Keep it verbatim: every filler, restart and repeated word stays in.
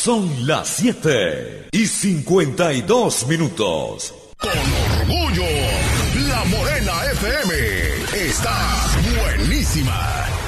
Son las siete y cincuenta y dos minutos. Con orgullo, La Morena F M está buenísima.